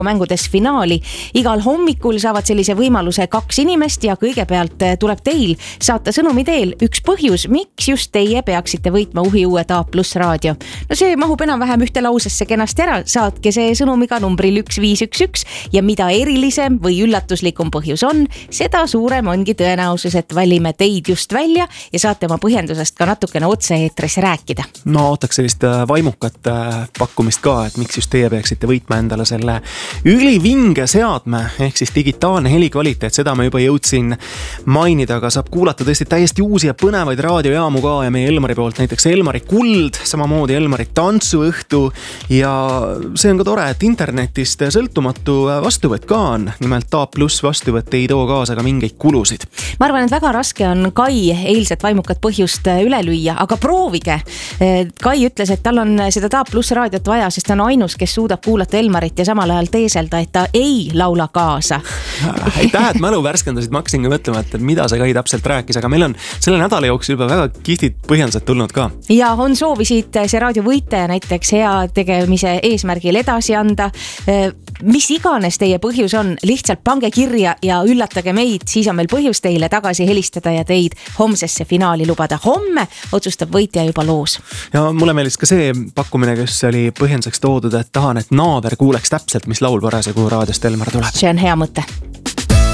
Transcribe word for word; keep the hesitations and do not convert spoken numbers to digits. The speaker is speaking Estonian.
mängudes finaali. Igal hommikul saavad sellise võimaluse kaks inimest ja kõigepealt tuleb teil saata sõnumi teel üks põhjus, miks just teie peaksite võitma uhi uue A pluss raadio. No see mahub enam-vähem ühte lausesse kenasti ära, saatke see sõnumiga numbril üks viis üks üks ja mida erilisem või üllatuslikum põhjus on, seda suurem ongi tõenäosus, et valime teid just välja ja saate oma põhjendusest ka natukene otse-eetris rääkida. No ootaks sellist vaimukat pakkumist ka, et miks just teie peaksite võitma endale selle ülivinge seadme, ehk siis digitaalne helikvaliteet, seda ma juba jõudsin mainida, aga saab kuulata tõesti täiesti uusi ja põnevaid raadiojaamu ka ja meie Elmari poolt näiteks Elmari Kuld, samamoodi Elmari Tantsuõhtu ja see on ka tore, et internetist sõltumatu vastuvõtt ka on, nimelt A pluss vastuvõtt ei too kaasa ka mingeid kulusid. Ma arvan, et väga raske on Kai eilset vaimukat põhjust üle lüüa, aga proovige. Kai ütles, et tal on seda A pluss raadiot vaja, sest ta on ainus, kes suudab kuulata Elmarit ja samal ajal teeselda, et ta ei laula kaasa. Aitäh, et mälu värskendasid, ma hakkasin ka mõtlema, et mida see Kai täpselt rääkis, aga meil on selle nädala jooksul juba väga kihvtid põhjendused tulnud ka. Ja on soovisid see raadio võitaja näiteks hea tegemise eesmärgil edasi anda. Mis iganes teie põhjus on, lihtsalt pange kirja ja üllatage meid, siis on meil põhjus teile tagasi helistada ja teid homsesse finaali lubada. Homme otsustab võitja juba loos. Ja mulle meeldis ka see pakkumine, kes oli põhjenduseks toodud, et tahan, et naaber kuuleks täpselt, mis laul parasjagu raadiost Elmar tuleb. See on hea mõte.